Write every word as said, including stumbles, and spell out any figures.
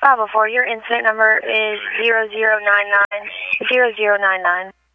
Bravo four, your incident number is zero zero nine nine zero zero nine nine.